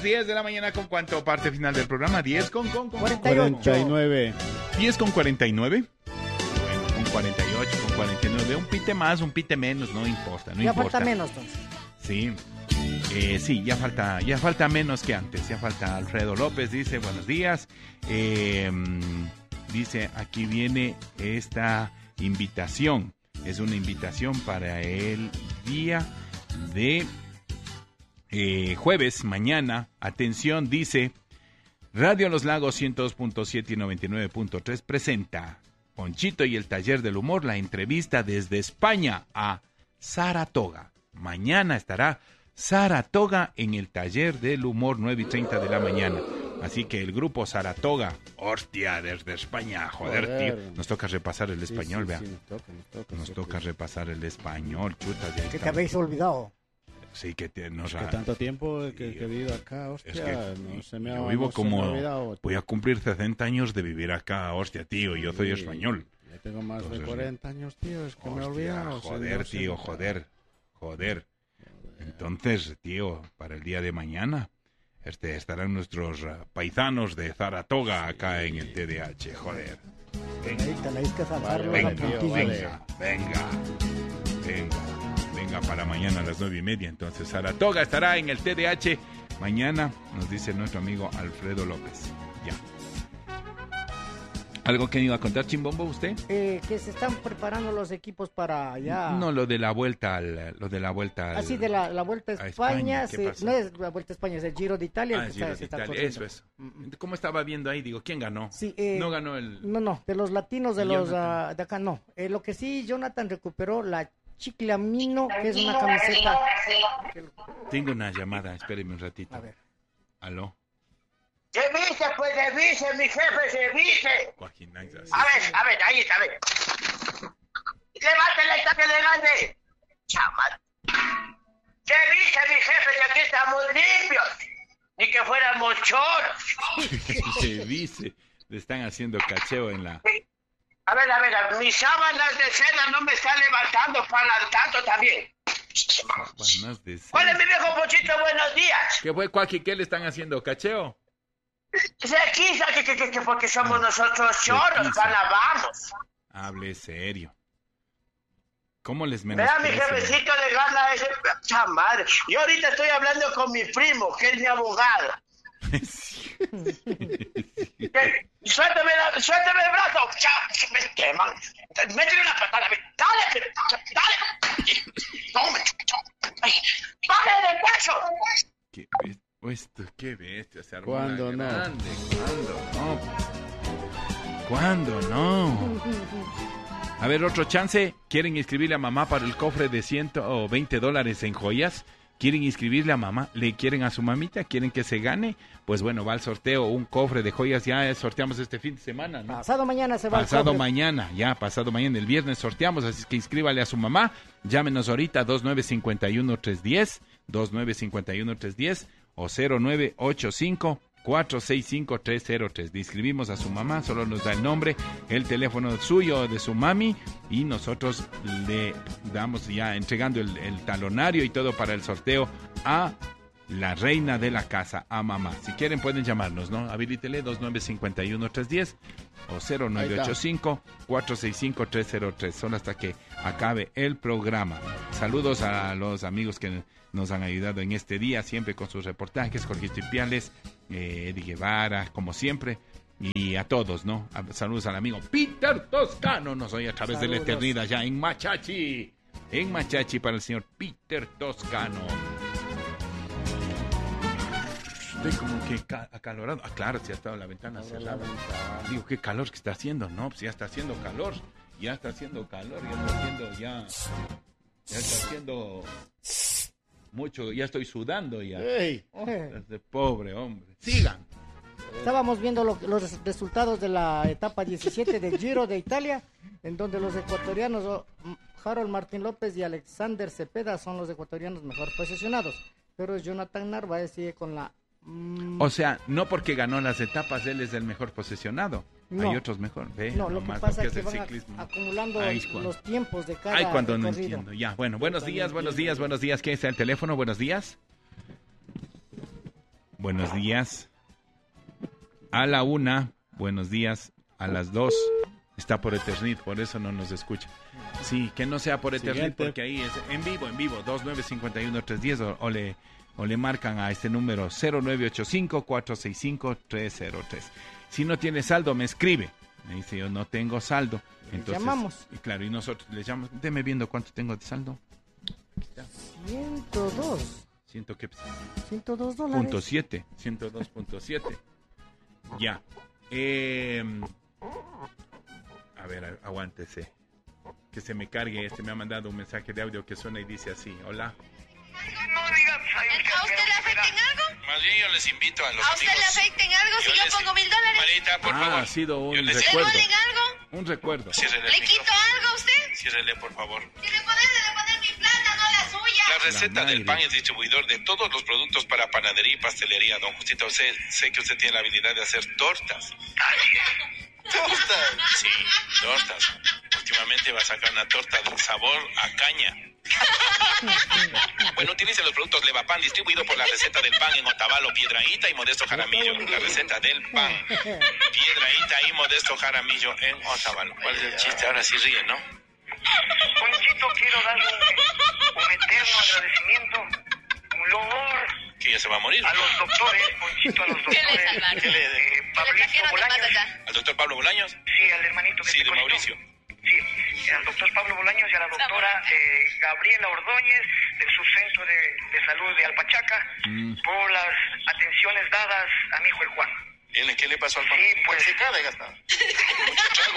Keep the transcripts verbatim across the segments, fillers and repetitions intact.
diez de la mañana, ¿con cuánto? Parte final del programa, diez con, con, con cuarenta y ocho. cuarenta y nueve. diez con cuarenta y nueve. Bueno, con cuarenta y ocho, con cuarenta y nueve. Un pite más, un pite menos, no importa, no ya importa. falta menos, entonces. Sí. Eh, sí, ya falta, ya falta menos que antes. Ya falta Alfredo López, dice, buenos días. Eh, dice, aquí viene esta invitación. Es una invitación para el día de eh, jueves, mañana. Atención, dice, Radio Los Lagos ciento dos punto siete y noventa y nueve punto tres presenta Ponchito y el Taller del Humor, la entrevista desde España a Saratoga. Mañana estará Saratoga en el Taller del Humor, nueve y treinta de la mañana. Así que el grupo Saratoga, hostia, desde España, joder, joder. tío. Nos toca repasar el Sí, español, sí, vea. sí, nos toca, nos toca, Nos sí, toca sí. repasar el español, chuta. Ya Que te está. habéis olvidado. Sí, que te, nos Que ha- tanto tiempo que, que he vivido acá, hostia, Es que no se me ha, yo vivo no se me ha como... olvidado. Voy a cumplir sesenta años de vivir acá, hostia, tío, yo soy Sí, español. Ya tengo más Entonces, de cuarenta años, tío, es que me he Hostia, olvidado. joder, no sé, tío, no- joder, joder. Entonces, tío, para el día de mañana este, estarán nuestros uh, paisanos de Saratoga acá en el T D H, joder. Venga, Ahí tenéis que zanjarlo Vale, la venga, tío, puntilla. vale. venga, venga, venga, venga para mañana a las nueve y media. Entonces, Saratoga estará en el T D H mañana, nos dice nuestro amigo Alfredo López. Ya. ¿Algo que me iba a contar, Chimbombo, usted? Eh, que se están preparando los equipos para ya. No, lo de la vuelta al... Lo de la vuelta al... Así de la, la Vuelta a a España, España, ¿qué se- pasó? no es la Vuelta a España, es el Giro de Italia. Ah, el que Giro está- de se está Italia, corriendo. eso es. Mm, mm. ¿Cómo estaba viendo ahí? Digo, ¿quién ganó? Sí, eh, No ganó el... No, no, de los latinos, de los Jonathan. ah, de acá no. Eh, lo que sí, Jonathan recuperó la Chiclamino, que es una camiseta. Tengo una llamada, espéreme un ratito. A ver. ¿Aló? Se viste, pues se viste, mi jefe, se viste. Joaquín Ángel, A ver, a ver, ahí está, a ver. Levántale esta que le gane. Chama. Se viste, mi jefe, que aquí estamos limpios. Ni que fuéramos choros. Se dice, le están haciendo cacheo en la... A ver, a ver, a ver, mis sábanas de seda no me están levantando para tanto también. Sábanas de ¿Cuál es seda. mi viejo Pochito? Buenos días. ¿Qué fue, Joaquín? ¿Qué le están haciendo? ¿Cacheo? Se quisa que, que, que, que porque somos Ah, nosotros se choros, quisa. ganamos. Hable serio. ¿Cómo les Vea mi menosprecian? jefecito de gana ese... ¡Cha madre! Yo ahorita estoy hablando con mi primo, que es mi abogado. Sí. ¿Qué? Suéltame, la, suéltame el brazo. ¡Cha! Me queman. Métele una patada. Dale, dale. Tome. Ay, ¡bájale de peso! ¿Qué bestia? Esto, qué bestia. Se armó ¿Cuándo la no? grande. ¿Cuándo no? ¿Cuándo no? A ver, otro chance. ¿Quieren inscribirle a mamá para el cofre de ciento veinte dólares en joyas? ¿Quieren inscribirle a mamá? ¿Le quieren a su mamita? ¿Quieren que se gane? Pues bueno, va al sorteo, un cofre de joyas. Ya sorteamos este fin de semana, ¿no? Pasado mañana se va al Pasado cofre. mañana, ya pasado mañana, el viernes sorteamos, así que inscríbale a su mamá, llámenos ahorita dos nueve cinco uno tres uno cero, dos nueve cinco uno tres uno cero o cero nueve ocho cinco cuatro seis cinco tres cero tres. Le inscribimos a su mamá, solo nos da el nombre, el teléfono suyo, de su mami, y nosotros le damos ya entregando el, el talonario y todo para el sorteo a la reina de la casa, a mamá. Si quieren pueden llamarnos, ¿no? Habilítele dos nueve cinco uno tres uno cero o cero nueve ocho cinco cuatro seis cinco tres cero tres. Solo hasta que acabe el programa. Saludos a los amigos que nos han ayudado en este día, siempre con sus reportajes, Jorge Ipiales, eh, Eddie Guevara, como siempre, y a todos, ¿no? A- saludos al amigo Peter Toscano, nos oye a través de la Saludos. eternidad, ya en Machachi, en Machachi para el señor Peter Toscano. Estoy como que ca- acalorado. Ah, claro, si ha estado la ventana Abra la cerrada. ventana. Digo, qué calor que está haciendo. No, pues ya está haciendo calor. Ya está haciendo calor, ya está haciendo, ya... Ya está haciendo mucho, ya estoy sudando ya. ¡Ey! Eh, Este pobre hombre. Sigan. Estábamos viendo lo- los resultados de la etapa diecisiete del Giro de Italia, en donde los ecuatorianos oh, M- Harold Martín López y Alexander Cepeda son los ecuatorianos mejor posicionados, pero Jonathan Narváez sigue con la... mm, O sea, no porque ganó las etapas, él es el mejor posesionado. No. Hay otros mejor. Ve, no, lo que nomás pasa que es que el van ciclismo. a- acumulando Ahí es cuando- los tiempos de cada Ay, cuando no recorrido. entiendo. Ya, bueno, buenos Cuando días, no buenos entiendo. días, buenos días. ¿Quién está el teléfono? Buenos días. buenos días. A la una, buenos días. A las dos, está por Eternit, por eso no nos escucha. Sí, que no sea por Eternit, Siguiente. porque ahí es en vivo, en vivo, dos nueve cinco uno tres uno cero o, o, le, o le marcan a este número cero nueve ocho cinco cuatro seis cinco tres cero tres. Si no tiene saldo, me escribe. Me dice, yo no tengo saldo. Entonces, llamamos. Y claro, y nosotros le llamamos, deme viendo cuánto tengo de saldo. ciento dos. Siento que... ciento dos dólares. Punto siete, ciento dos punto siete. Ya. Eh, a ver, aguántese. Que se me cargue este. Me ha mandado un mensaje de audio que suena y dice así. Hola. No digas, ay, ¿A usted le afecta en algo? Más bien yo les invito a los ¿A usted amigos. le afecta en algo si yo les- pongo mil dólares? Marita, por Ah, favor. ha sido un Yo les- ¿Le recuerdo. duele en algo? Un recuerdo. Ciérrele el ¿Le quito micrófono. algo a usted? Ciérrele, por favor. Si le pones, le poner mi plata, no la suya. La receta madre. del pan es distribuidor de todos los productos para panadería y pastelería. Don Justito, usted, sé que usted tiene la habilidad de hacer tortas. ¿Tortas? Sí, tortas. Últimamente va a sacar una torta de sabor a caña. Bueno, utilice los productos Levapan, distribuido por la receta del pan en Otavalo, Piedrahíta y Modesto Jaramillo. La receta del pan, Piedrahíta y Modesto Jaramillo en Otavalo. ¿Cuál es el chiste? Ahora sí ríe, ¿no? Ponchito, quiero darle un, un eterno agradecimiento, un loor Que ya se va a morir. a los doctores, Ponchito, a los ¿Qué le doctores, salvaron? ¿Qué le- eh, ¿Que le Pablito trajeron de Bolaños, más allá? ¿Al doctor Pablo Bolaños? sí, al hermanito que Sí, te de conectó. Mauricio. Sí, al doctor Pablo Bolaños y a la doctora eh, Gabriela Ordóñez del Subcentro de, de Salud de Alpachaca Mm. por las atenciones dadas a mi hijo el Juan. ¿Qué ¿Qué le pasó al pan? Sí, pues es, Mucho trago.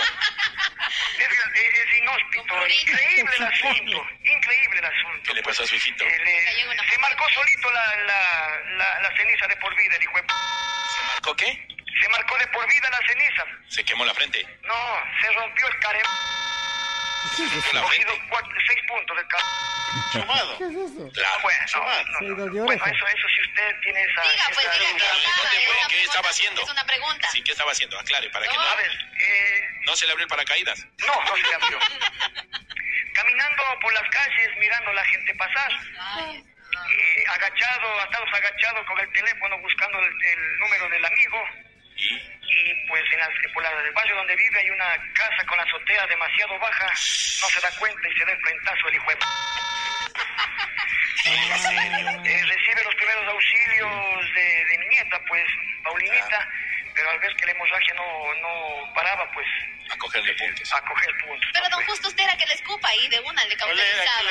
es, es inhóspito, increíble el asunto, increíble el asunto. ¿Qué le pasó a su hijito? Eh, le- Cayó en una se marcó solito la, la, la, la ceniza de por vida, el hijo de p- ¿Se marcó qué? Se marcó de por vida la ceniza. Se quemó la frente. No, se rompió el care... La Cogido frente. cuatro, seis puntos del care... Chumado. ¿Qué es eso? La Bueno, no, chumado. no, Se no. ido de Bueno, oreja. eso, eso si usted tiene esa... Diga, pues, esa diga, duda. ¿qué ¿Dónde estaba? fue? Es una ¿Qué estaba pregunta, haciendo? Es una pregunta. Sí, ¿qué estaba haciendo? Aclare, para que No. no... A ver, eh, No se le abrió el paracaídas. no, no se le abrió. Caminando por las calles, mirando a la gente pasar, Ay, eh, agachado, atados agachados con el teléfono, buscando el, el número del amigo. Y... Y pues en las, por la, el barrio donde vive hay una casa con azotea demasiado baja, no se da cuenta y se da el frentazo el hijo de p- Eh, recibe los primeros auxilios de, de mi nieta, pues, Paulinita, pero al ver que la hemorragia no, no paraba, pues, A cogerle puntos. a coger puntos. Pero ¿no? don Pues, Justo, usted era que le escupa ahí de una, le cauterizaba.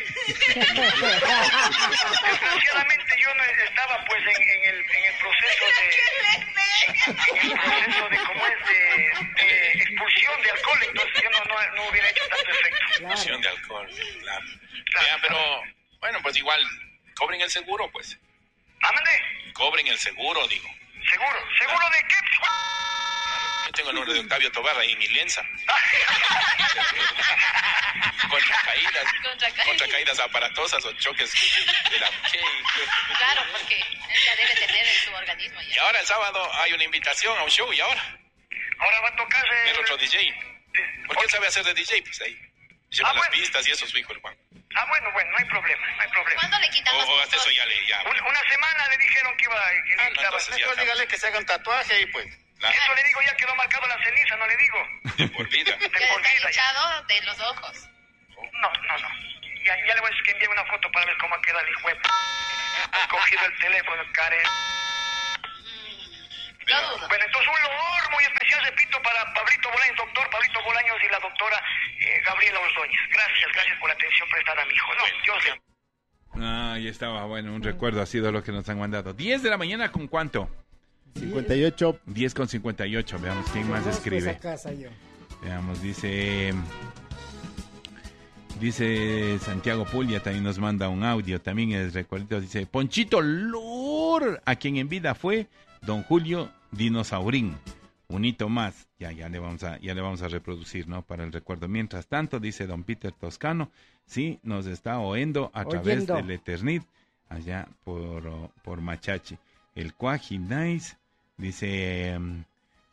desgraciadamente yo no estaba, pues, en, en, el, en el proceso de... en el proceso de, como es, de, de expulsión de alcohol, entonces yo no, no, no hubiera hecho tanto efecto. Expulsión de alcohol. Claro. Ya, pero... Bueno, pues igual... Cobren el seguro, pues. Ámande, Cobren el seguro, digo. seguro, seguro de qué. Yo tengo el número de Octavio Tobar ahí en mi lienza. Contra caídas. Contra caídas. Contra caídas aparatosas o choques de la... ¿Qué? Claro, porque él la debe tener en su organismo Y ya. ahora el sábado hay una invitación a un show. ¿Y ahora? Ahora va a tocar Ver otro el... D J. Porque él sabe hacer de D J, pues ahí. Lleva Ah, las bueno. pistas y eso es su hijo, el Juan. Ah, bueno, bueno, no hay problema, no hay problema. ¿Cuándo le quitan O, los o hasta eso puntos? ya le... Ya. Un- una semana le dijeron que iba... Que Ah, no, estaba- entonces ya estamos. que se haga un tatuaje ahí, pues. La- Eso le digo, ya quedó marcado la ceniza, no le digo. de por vida. De Ya por está vida ya. hinchado de los ojos. No, no, no. Ya, ya le voy a decir que envíe una foto para ver cómo ha quedado el hijo de p- Ha cogido el teléfono, Karen. Lo dudo. Bueno, entonces un loor muy especial, repito, para Pablito Bolaños, doctor Pablito Bolaños y la doctora eh, Gabriela Ordóñez. Gracias, gracias por la atención prestada a mi hijo. No, yo sé. Ah, ahí estaba, bueno, un recuerdo ha sido lo que nos han mandado. diez de la mañana, ¿con cuánto? cincuenta y ocho. diez con cincuenta y ocho, veamos quién más Conozco escribe. esa casa yo. Veamos, dice... Dice Santiago Puglia, también nos manda un audio, también es recuerdito, dice Ponchito Lur, a quien en vida fue don Julio Dinosaurín. Un hito más, ya, ya le vamos a, ya le vamos a reproducir, ¿no? Para el recuerdo. Mientras tanto, dice don Peter Toscano, sí, nos está oyendo a través Oyendo. del Eternit, allá por, oh, por Machachi. El Cuaji Nice, dice... em,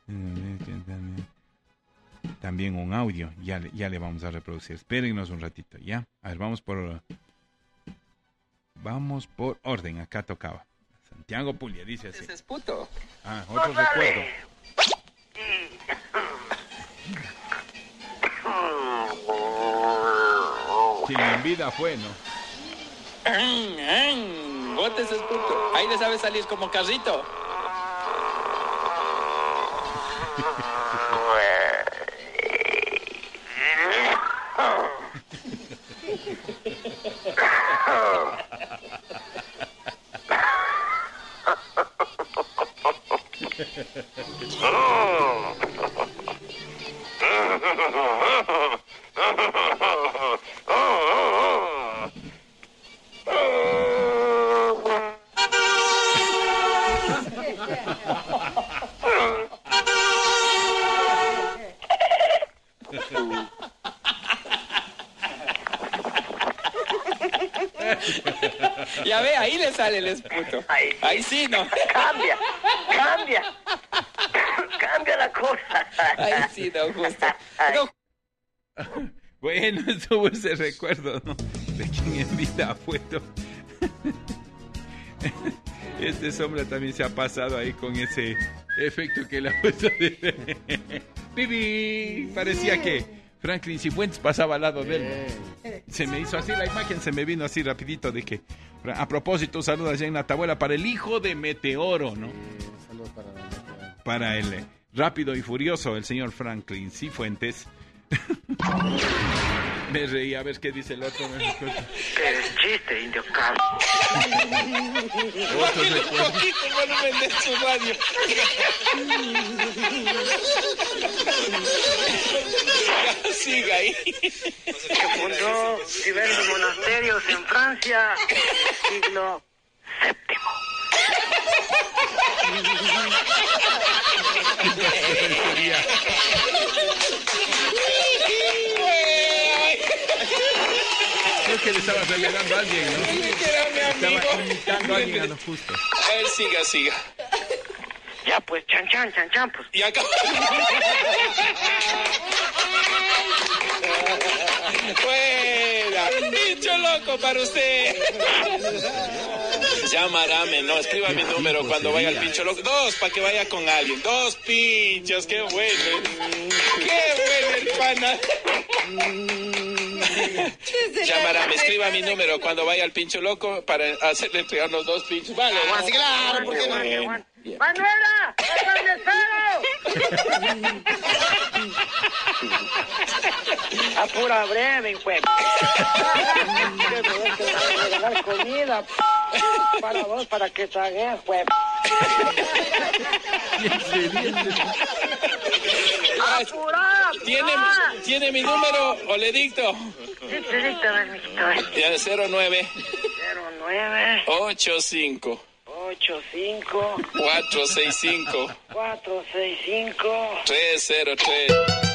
también un audio, ya, le- ya le vamos a reproducir. Espérennos un ratito, ¿ya? A ver, vamos por... Vamos por orden, acá tocaba. Santiago Pulia dice así. Ese es puto. Ah, otro recuerdo. Sin en vida fue, ¿no? Botes es puto. Ahí le sabe salir como carrito. Ya ve, ahí le sale el esputo. Ahí, Ahí sí, ¿no? Cambia, cambia. Cambia la cosa. Ahí sí, no, justo. No. Bueno, tuvo ese recuerdo, ¿no? De quien en vida fue, ¿no? Este sombra también se ha pasado ahí con ese efecto que le ha puesto de... ¡Bibi! Parecía que Franklin Cifuentes pasaba al lado de él. Se me hizo así la imagen, se me vino así rapidito de que... A propósito, un saludo allá en Atabuela para el hijo de Meteoro, ¿no? Un saludo para la... Para el eh, rápido y furioso, el señor Franklin Cifuentes. Me reí, a ver qué dice el otro. Qué chiste, indio Carlos. Otro recuerdo. Poquito el volumen de su radio. Siga ahí. Que fundó diversos monasterios en Francia, siglo séptimo. Creo que le estaba revelando a alguien, ¿no? Que era mi amigo. Estaba imitando a alguien a lo justo. A ver, siga, siga. Ya pues, chan chan, chan chan, pues. Y acá. Fuera. Bicho loco para usted. Llamarame, no, escriba mi número cuando vaya al pincho loco. Dos, para que vaya con alguien. Dos pinchos, qué bueno. Qué bueno el pana. Llamarame, escriba mi número cuando vaya al pincho loco para hacerle entregar los dos pinchos. Vale. Así, claro, ¿por qué no? ¡Manuela! ¡Déjame Apura breve, güey. Regalar comida para vos, para que tragues, güey. ¡Apura! ¿Tiene, ¿Tiene mi número o le dicto? Sí, te dicto, mijito. Ya, cero nueve cero nueve ocho cinco ocho cinco cuatro seis cinco cuatro seis cinco tres cero tres